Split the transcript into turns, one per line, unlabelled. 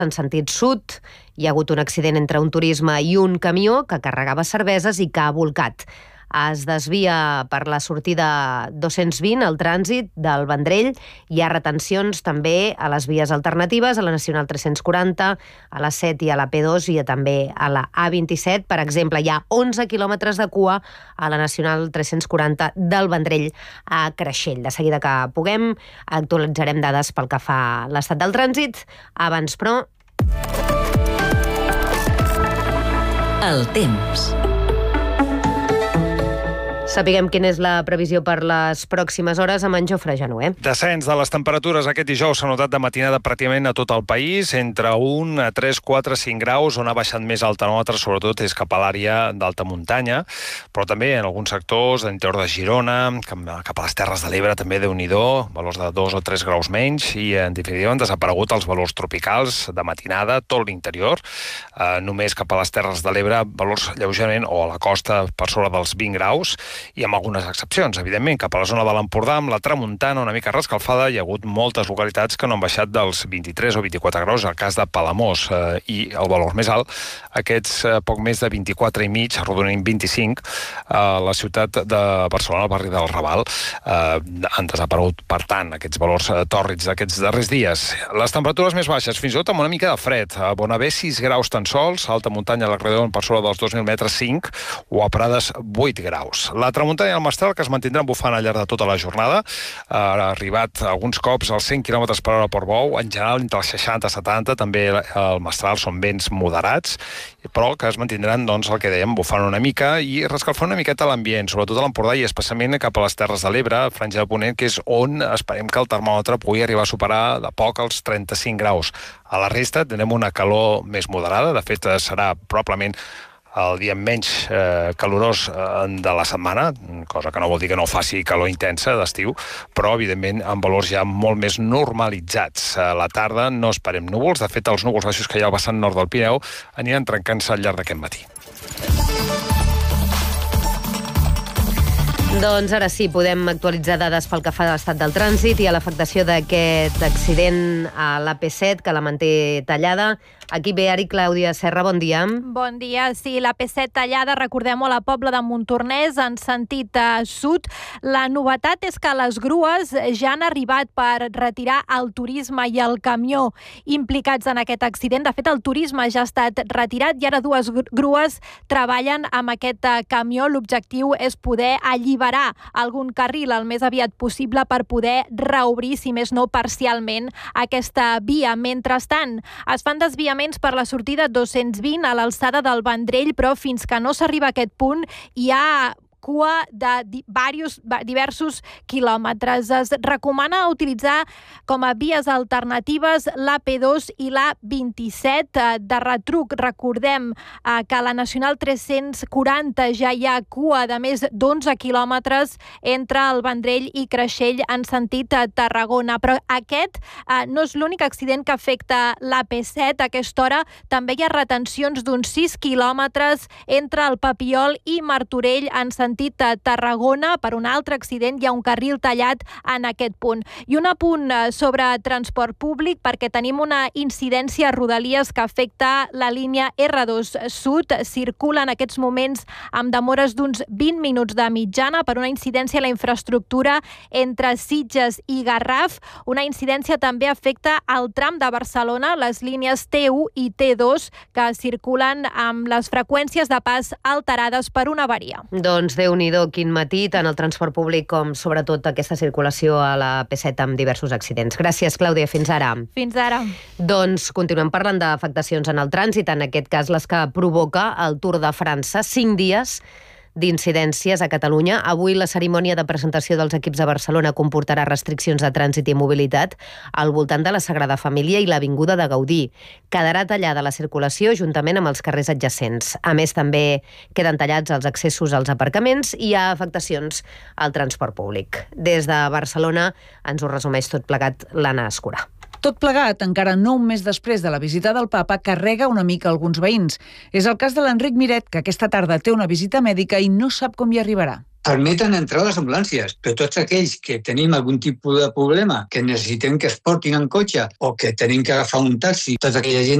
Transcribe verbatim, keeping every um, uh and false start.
en sentit sud. Hi ha hagut un accident entre un turisme i un camió que carregava cerveses i que ha bolcat. Es desvia per la sortida dos-cents vint el trànsit del Vendrell. Hi ha retencions també a les vies alternatives, a la Nacional tres-cents quaranta, a la set i a la P dos i també a la A vint-i-set. Per exemple, hi ha onze quilòmetres de cua a la Nacional tres-cents quaranta del Vendrell a Creixell. De seguida que puguem, actualitzarem dades pel que fa a l'estat del trànsit. Abans, però...
El temps.
Sapiguem quina és la previsió per les pròximes hores amb en Jofre Januer.
Descens de les temperatures aquest dijous s'ha notat de matinada pràcticament a tot el país, entre un a tres, quatre, cinc graus, on ha baixat més el termòmetre, sobretot és cap a l'àrea d'alta muntanya, però també en alguns sectors de l'interior de Girona, cap a les Terres de l'Ebre també déu-n'hi-do, valors de dos o tres graus menys, i en definitiva han desaparegut els valors tropicals de matinada, tot l'interior, eh, només cap a les Terres de l'Ebre, valors lleugerament, o a la costa per sobre dels vint graus, i amb algunes excepcions, evidentment, cap a la zona de l'Empordà, amb la tramuntana una mica rescalfada, hi ha hagut moltes localitats que no han baixat dels vint-i-tres o vint-i-quatre graus, el cas de Palamós, eh, i el valor més alt, aquests eh, poc més de vint-i-quatre i mig, arrodonint vint-i-cinc, a la ciutat de Barcelona, al barri del Raval, eh, han desaparegut, per tant, aquests valors eh, tòrrids d'aquests darrers dies. Les temperatures més baixes, fins i tot amb una mica de fred, a Bonavè sis graus tan sols, a alta muntanya a la Credon per sobre dels dos mil metres cinc, o a Prades vuit graus. La tramuntanya i el mestral, que es mantindran bufant al llarg de tota la jornada, ha arribat alguns cops als cent quilòmetres per hora per bou, en general entre els seixanta i setanta, també el mestral són vents moderats, però que es mantindran, doncs, el que dèiem, bufant una mica i rescalfant una miqueta l'ambient, sobretot a l'Empordà i especialment cap a les Terres de l'Ebre, Franja de Ponent, que és on esperem que el termòmetre pugui arribar a superar de poc els trenta-cinc graus. A la resta tindrem una calor més moderada, de fet serà probablement el dia menys eh, calorós eh, de la setmana, cosa que no vol dir que no faci calor intensa d'estiu, però evidentment amb valors ja molt més normalitzats. A la tarda no esperem núvols, de fet els núvols baixos que hi ha al vessant nord del Pirineu aniran trencant-se al llarg d'aquest matí.
Doncs ara sí, podem actualitzar dades pel que fa a l'estat del trànsit i a l'afectació d'aquest accident a l'A P set, que la manté tallada. Aquí ve Ari, Clàudia Serra, bon dia.
Bon dia. Sí, l'A P set tallada, recordem-ho, a la Pobla de Montornès, en sentit eh, sud. La novetat és que les grues ja han arribat per retirar el turisme i el camió implicats en aquest accident. De fet, el turisme ja ha estat retirat i ara dues grues treballen amb aquest eh, camió. L'objectiu és poder alliberar algun carril el més aviat possible per poder reobrir, si més no parcialment, aquesta via. Mentrestant, es fan desviaments per la sortida dos-cents vint a l'alçada del Vendrell, però fins que no s'arriba a aquest punt hi ha cua de diversos, diversos quilòmetres. Es recomana utilitzar com a vies alternatives l'A P dos i l'A vint-i-set. De retruc, recordem que a la Nacional tres-cents quaranta ja hi ha cua de més d'onze quilòmetres entre el Vendrell i Creixell en sentit Tarragona. Però aquest no és l'únic accident que afecta l'A P set. A aquesta hora també hi ha retencions d'uns sis quilòmetres entre el Papiol i Martorell en sentit sentit a Tarragona. Per un altre accident hi ha un carril tallat en aquest punt. I un apunt sobre transport públic, perquè tenim una incidència a Rodalies que afecta la línia R dos Sud. Circula en aquests moments amb demores d'uns vint minuts de mitjana per una incidència a la infraestructura entre Sitges i Garraf. Una incidència també afecta el tram de Barcelona, les línies T u i T dos, que circulen amb les freqüències de pas alterades per una avaria.
Doncs Déu-n'hi-do, quin matí, tant el transport públic com sobretot aquesta circulació a la P set amb diversos accidents. Gràcies, Clàudia, fins ara.
Fins ara.
Doncs continuem parlant d'afectacions en el trànsit, en aquest cas les que provoca el Tour de França. Cinc dies d'incidències a Catalunya. Avui la cerimònia de presentació dels equips de Barcelona comportarà restriccions de trànsit i mobilitat al voltant de la Sagrada Família i l'Avinguda de Gaudí. Quedarà tallada la circulació juntament amb els carrers adjacents. A més, també queden tallats els accessos als aparcaments i hi ha afectacions al transport públic. Des de Barcelona ens ho resumeix tot plegat l'Anna Escurà.
Tot plegat, encara no un mes després de la visita del papa, carrega una mica alguns veïns. És el cas de l'Enric Miret, que aquesta tarda té una visita mèdica i no sap com hi arribarà.
permeten entrar les ambulàncies, però tots aquells que tenim algun tipus de problema, que necessitem que es portin en cotxe o que tenim que agafar un taxi, tota aquella gent